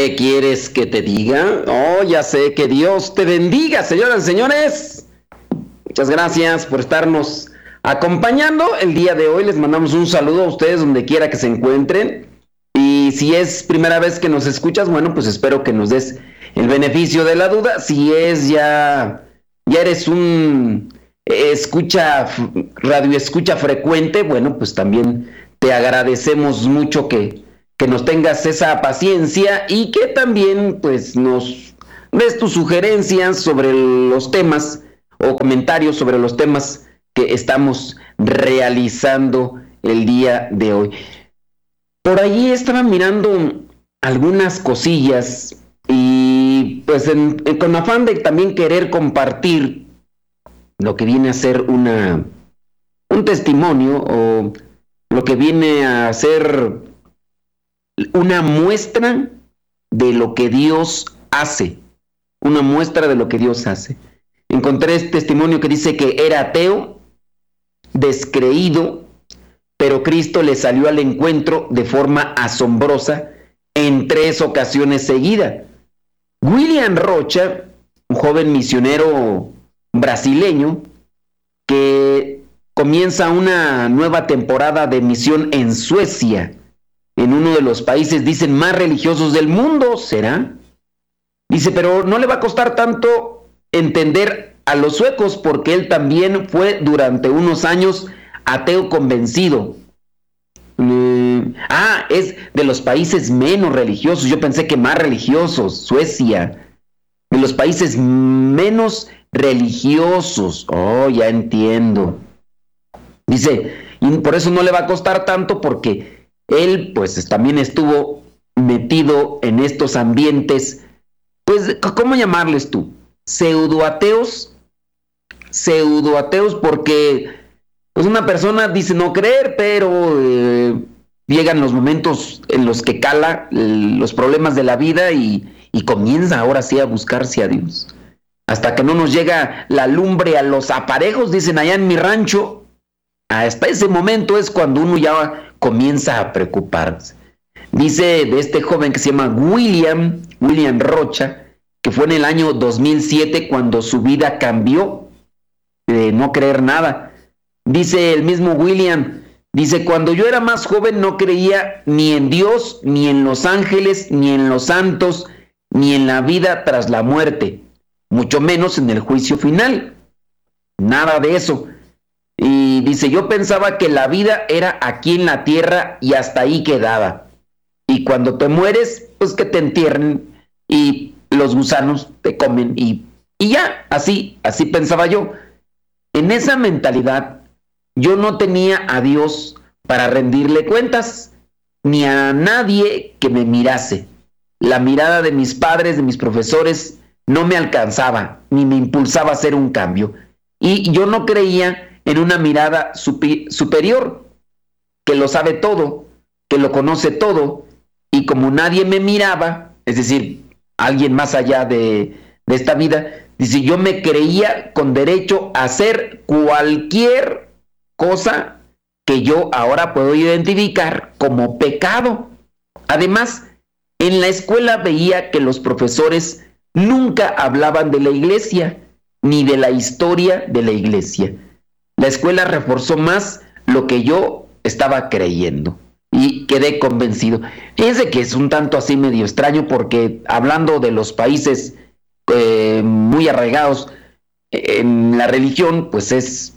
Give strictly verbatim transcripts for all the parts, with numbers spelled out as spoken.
¿Qué quieres que te diga? Oh, ya sé, que Dios te bendiga, señoras y señores. Muchas gracias por estarnos acompañando el día de hoy. Les mandamos un saludo a ustedes donde quiera que se encuentren. Y si es primera vez que nos escuchas, bueno, pues espero que nos des el beneficio de la duda. Si es ya, ya eres un escucha, radio escucha frecuente, bueno, pues también te agradecemos mucho que, que nos tengas esa paciencia y que también pues nos des tus sugerencias sobre los temas o comentarios sobre los temas que estamos realizando el día de hoy. Por allí estaba mirando algunas cosillas y pues en, en, con afán de también querer compartir lo que viene a ser una un testimonio o lo que viene a ser una muestra de lo que Dios hace, una muestra de lo que Dios hace. Encontré este testimonio que dice que era ateo, descreído, pero Cristo le salió al encuentro de forma asombrosa en tres ocasiones seguidas. William Rocha, un joven misionero brasileño que comienza una nueva temporada de misión en Suecia, en uno de los países, dicen, más religiosos del mundo, ¿será? Dice, pero no le va a costar tanto entender a los suecos porque él también fue durante unos años ateo convencido. Mm, ah, es de los países menos religiosos. Yo pensé que más religiosos. Suecia. De los países menos religiosos. Oh, ya entiendo. Dice, y por eso no le va a costar tanto porque él, pues, también estuvo metido en estos ambientes, pues, ¿cómo llamarles tú? Pseudoateos. Pseudoateos porque pues una persona dice no creer, pero eh, llegan los momentos en los que cala eh, los problemas de la vida y, y comienza ahora sí a buscarse a Dios. Hasta que no nos llega la lumbre a los aparejos, dicen allá en mi rancho, hasta ese momento es cuando uno ya comienza a preocuparse. Dice de este joven que se llama William, William Rocha, que fue en el año dos mil siete cuando su vida cambió de no creer nada. Dice el mismo William, dice, cuando yo era más joven no creía ni en Dios, ni en los ángeles, ni en los santos, ni en la vida tras la muerte, mucho menos en el juicio final. Nada de eso. Y dice, yo pensaba que la vida era aquí en la tierra y hasta ahí quedaba. Y cuando te mueres, pues que te entierren y los gusanos te comen y, y ya, así, así pensaba yo. En esa mentalidad, yo no tenía a Dios para rendirle cuentas, ni a nadie que me mirase. La mirada de mis padres, de mis profesores, no me alcanzaba, ni me impulsaba a hacer un cambio. Y yo no creía en una mirada supi- superior, que lo sabe todo, que lo conoce todo, y como nadie me miraba, es decir, alguien más allá de, de esta vida, dice, yo me creía con derecho a hacer cualquier cosa que yo ahora puedo identificar como pecado. Además, en la escuela veía que los profesores nunca hablaban de la iglesia, ni de la historia de la iglesia. La escuela reforzó más lo que yo estaba creyendo y quedé convencido. Fíjense que es un tanto así medio extraño porque hablando de los países eh, muy arraigados en la religión, pues es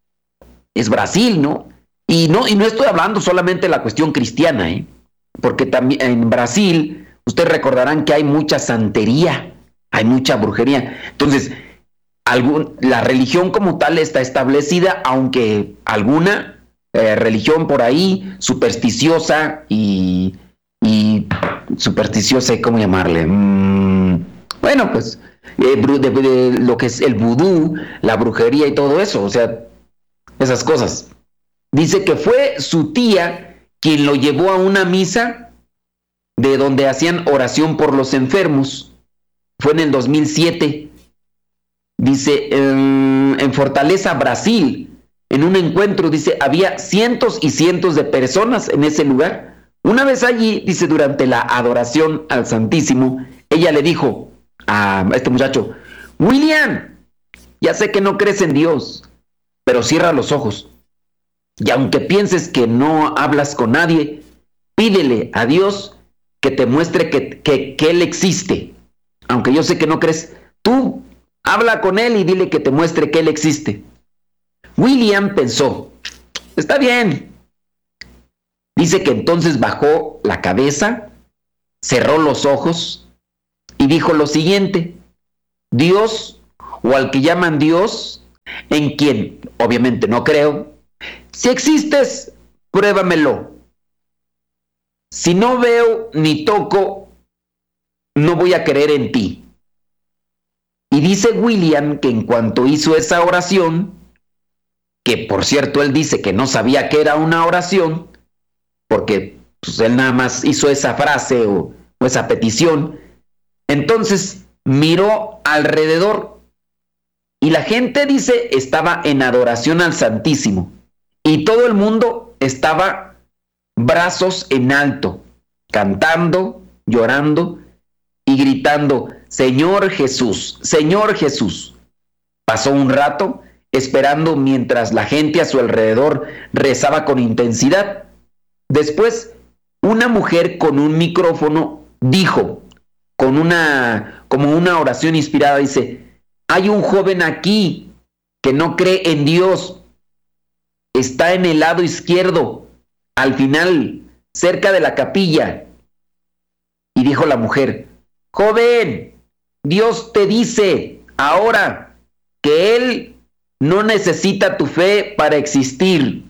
es Brasil, ¿no? Y no, y no estoy hablando solamente de la cuestión cristiana, ¿eh? Porque también en Brasil, ustedes recordarán que hay mucha santería, hay mucha brujería. Entonces, algún, la religión como tal está establecida, aunque alguna eh, religión por ahí, supersticiosa y, y supersticiosa, ¿cómo llamarle? Mm, bueno, pues, eh, de, de, lo que es el vudú, la brujería y todo eso, o sea, esas cosas. Dice que fue su tía quien lo llevó a una misa de donde hacían oración por los enfermos. Fue en el dos mil siete. Dice, en, en Fortaleza, Brasil, en un encuentro, dice, había cientos y cientos de personas en ese lugar. Una vez allí, dice, durante la adoración al Santísimo, ella le dijo a este muchacho: William, ya sé que no crees en Dios, pero cierra los ojos. Y aunque pienses que no hablas con nadie, pídele a Dios que te muestre que, que, que Él existe. Aunque yo sé que no crees, tú habla con Él y dile que te muestre que Él existe. William pensó: está bien. Dice que entonces bajó la cabeza, cerró los ojos y dijo lo siguiente: Dios, o al que llaman Dios, en quien obviamente no creo, si existes, pruébamelo. Si no veo ni toco, no voy a creer en ti. Y dice William que en cuanto hizo esa oración, que por cierto él dice que no sabía que era una oración, porque pues, él nada más hizo esa frase o, o esa petición, entonces miró alrededor y la gente, dice, estaba en adoración al Santísimo y todo el mundo estaba brazos en alto, cantando, llorando y gritando: Señor Jesús, Señor Jesús. Pasó un rato esperando mientras la gente a su alrededor rezaba con intensidad. Después, una mujer con un micrófono dijo, con una, como una oración inspirada, dice: hay un joven aquí que no cree en Dios. Está en el lado izquierdo, al final, cerca de la capilla. Y dijo la mujer: joven, Dios te dice ahora que Él no necesita tu fe para existir.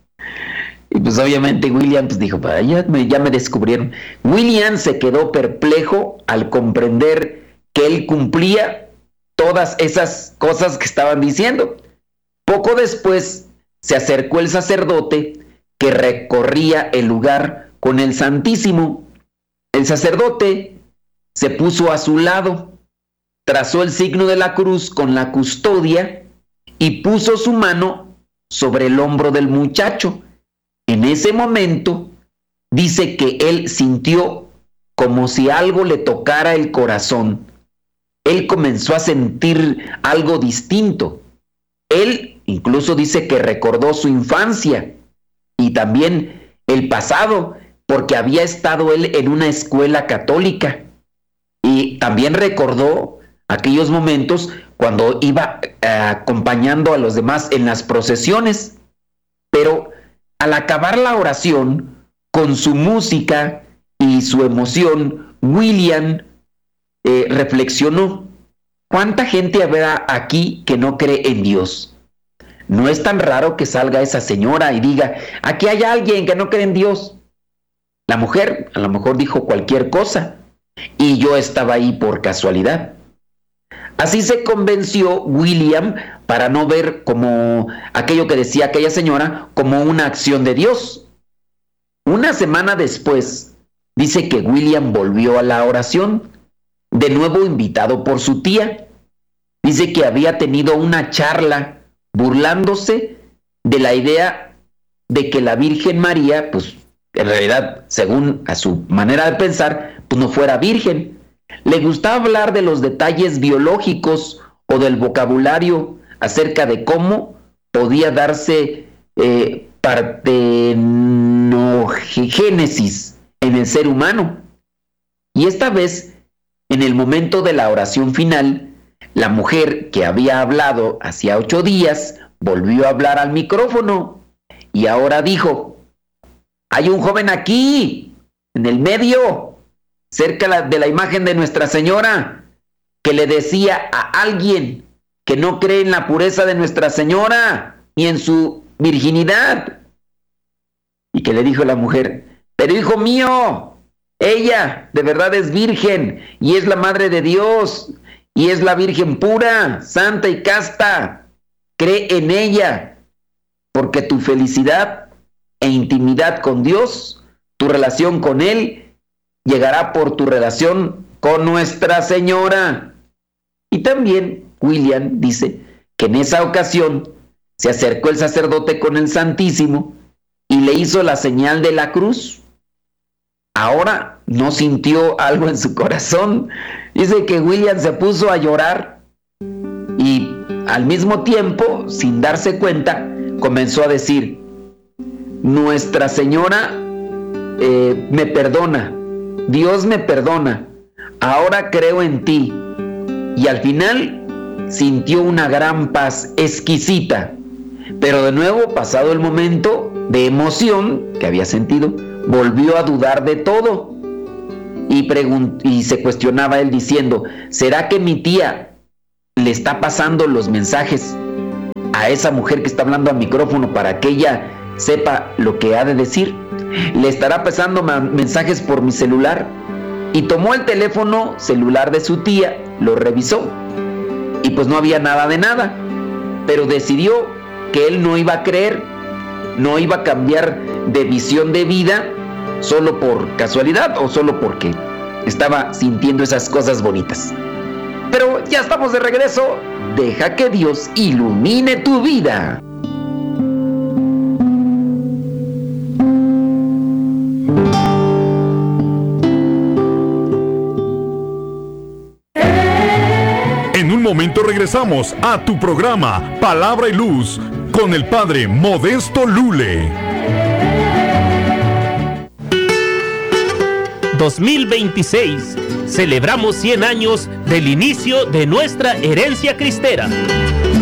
Y pues obviamente William pues dijo: ya me, ya me descubrieron. William se quedó perplejo al comprender que él cumplía todas esas cosas que estaban diciendo. Poco después se acercó el sacerdote que recorría el lugar con el Santísimo. El sacerdote se puso a su lado, trazó el signo de la cruz con la custodia y puso su mano sobre el hombro del muchacho. En ese momento, dice que él sintió como si algo le tocara el corazón. Él comenzó a sentir algo distinto. Él incluso dice que recordó su infancia y también el pasado, porque había estado él en una escuela católica. Y también recordó aquellos momentos cuando iba eh, acompañando a los demás en las procesiones. Pero al acabar la oración, con su música y su emoción, William eh, reflexionó: ¿cuánta gente habrá aquí que no cree en Dios? No es tan raro que salga esa señora y diga: aquí hay alguien que no cree en Dios. La mujer a lo mejor dijo cualquier cosa y yo estaba ahí por casualidad. Así se convenció William para no ver como aquello que decía aquella señora como una acción de Dios. Una semana después, dice que William volvió a la oración, de nuevo invitado por su tía. Dice que había tenido una charla burlándose de la idea de que la Virgen María, pues en realidad, según a su manera de pensar, pues no fuera virgen. Le gustaba hablar de los detalles biológicos o del vocabulario acerca de cómo podía darse eh, partenogénesis en el ser humano. Y esta vez, en el momento de la oración final, la mujer que había hablado hacía ocho días volvió a hablar al micrófono y ahora dijo: hay un joven aquí, en el medio, cerca de la imagen de Nuestra Señora, que le decía a alguien que no cree en la pureza de Nuestra Señora y en su virginidad. Y que le dijo la mujer: pero hijo mío, ella de verdad es virgen y es la madre de Dios y es la virgen pura, santa y casta. Cree en ella, porque tu felicidad e intimidad con Dios, tu relación con Él, llegará por tu relación con Nuestra Señora. Y también William dice que en esa ocasión se acercó el sacerdote con el Santísimo y le hizo la señal de la cruz. ahora no sintió algo en su corazón. Dice que William se puso a llorar y al mismo tiempo, sin darse cuenta, comenzó a decir: Nuestra Señora eh, me perdona, Dios me perdona, ahora creo en ti. Y al final sintió una gran paz exquisita. Pero de nuevo, pasado el momento de emoción que había sentido, volvió a dudar de todo y, pregunt- y se cuestionaba él diciendo: ¿será que mi tía le está pasando los mensajes a esa mujer que está hablando al micrófono para que ella sepa lo que ha de decir? ¿Le estará pasando ma- mensajes por mi celular? Y tomó el teléfono celular de su tía, lo revisó y pues no había nada de nada, pero decidió que él no iba a creer, no iba a cambiar de visión de vida solo por casualidad o solo porque estaba sintiendo esas cosas bonitas. Pero ya estamos de regreso. Deja que Dios ilumine tu vida. En un momento regresamos a tu programa Palabra y Luz con el Padre Modesto Lule. dos mil veintiséis. Celebramos cien años del inicio de nuestra herencia cristera.